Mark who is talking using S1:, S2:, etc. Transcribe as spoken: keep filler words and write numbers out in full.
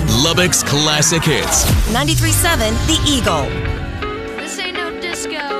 S1: Lubbock's classic hits.
S2: ninety-three point seven The Eagle.
S3: This ain't no disco.